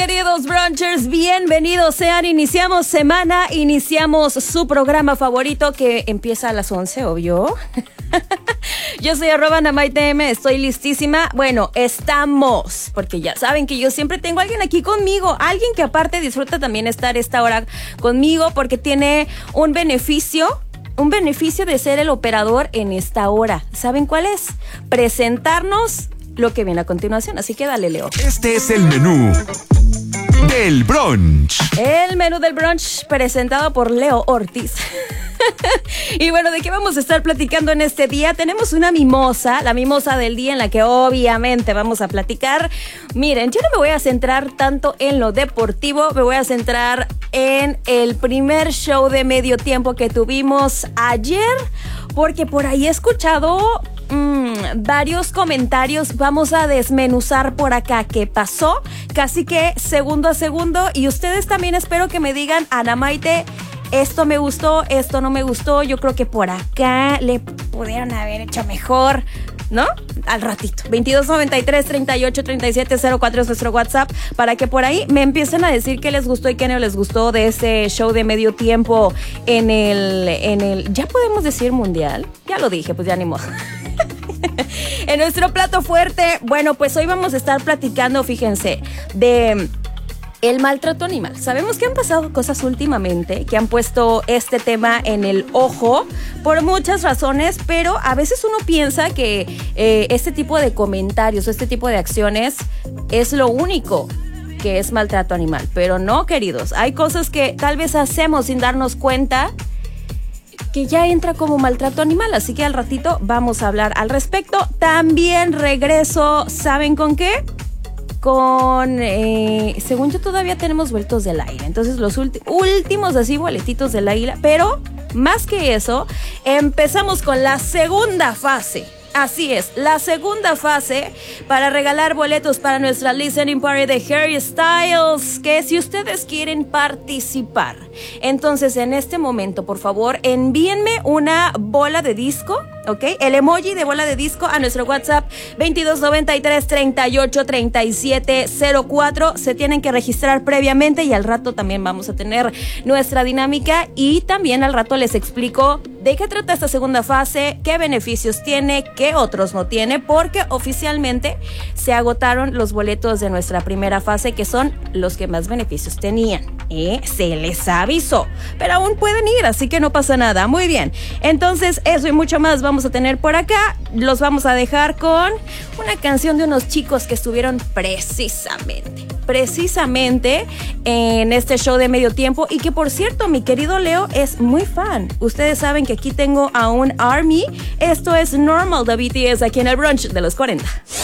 Queridos brunchers, bienvenidos sean. Iniciamos semana, iniciamos su programa favorito que empieza a las 11, obvio. Yo soy @NamaiTM, estoy listísima. Bueno, estamos, porque ya saben que yo siempre tengo a alguien aquí conmigo, alguien que aparte disfruta también estar esta hora conmigo porque tiene un beneficio de ser el operador en esta hora. ¿Saben cuál es? Presentarnos lo que viene a continuación, así que dale, Leo. Este es el menú del brunch. El menú del brunch presentado por Leo Ortiz. Y bueno, ¿de qué vamos a estar platicando en este día? Tenemos una mimosa, la mimosa del día en la que obviamente vamos a platicar. Miren, yo no me voy a centrar tanto en lo deportivo, me voy a centrar en el primer show de medio tiempo que tuvimos ayer, porque por ahí he escuchado varios comentarios. Vamos a desmenuzar por acá qué pasó, casi que segundo a segundo, y ustedes también espero que me digan, Ana Maite, esto me gustó, esto no me gustó, yo creo que por acá le pudieron haber hecho mejor, ¿no? Al ratito. 2293-383704 es nuestro WhatsApp para que por ahí me empiecen a decir qué les gustó y qué no les gustó de ese show de medio tiempo en el ya podemos decir mundial. Ya lo dije, pues ya ni modo. En nuestro plato fuerte, bueno, pues hoy vamos a estar platicando, fíjense, de el maltrato animal. Sabemos que han pasado cosas últimamente que han puesto este tema en el ojo por muchas razones, pero a veces uno piensa que este tipo de comentarios o este tipo de acciones es lo único que es maltrato animal. Pero no, queridos, hay cosas que tal vez hacemos sin darnos cuenta que ya entra como maltrato animal, así que al ratito vamos a hablar al respecto. También regreso, ¿saben con qué? Según yo todavía tenemos vueltos del aire, entonces los últimos así boletitos del aire, pero más que eso, empezamos con la segunda fase. Así es, la segunda fase para regalar boletos para nuestra listening party de Harry Styles, que si ustedes quieren participar, entonces en este momento, por favor, envíenme una bola de disco, ¿ok? El emoji de bola de disco a nuestro WhatsApp 2293-383704. Se tienen que registrar previamente y al rato también vamos a tener nuestra dinámica y también al rato les explico de qué trata esta segunda fase, qué beneficios tiene, qué otros no tiene, porque oficialmente se agotaron los boletos de nuestra primera fase, que son los que más beneficios tenían. Se les avisó, pero aún pueden ir, así que no pasa nada. Muy bien, entonces eso y mucho más vamos a tener por acá. Los vamos a dejar con una canción de unos chicos que estuvieron precisamente en este show de medio tiempo y que por cierto mi querido Leo es muy fan. Ustedes saben que aquí tengo a un ARMY. Esto es Normal de BTS aquí en el brunch de los 40.